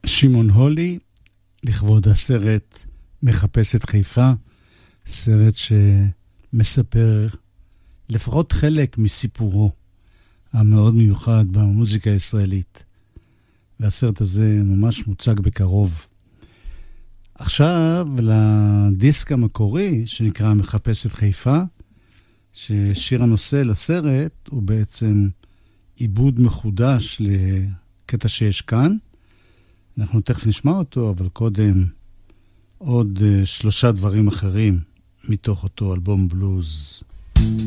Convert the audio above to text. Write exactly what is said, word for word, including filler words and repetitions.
שמעון הולי, לכבוד הסרט מחפש את חיפה, סרט שמספר לפחות חלק מסיפורו המאוד מיוחד במוזיקה הישראלית. והסרט הזה ממש מוצג בקרוב. עכשיו לדיסק המקורי שנקרא מחפש את חיפה, ששיר הנושא לסרט הוא בעצם עיבוד מחודש לקטע שיש כאן. אנחנו תכף נשמע אותו, אבל קודם עוד שלושה דברים אחרים מתוך אותו אלבום בלוז.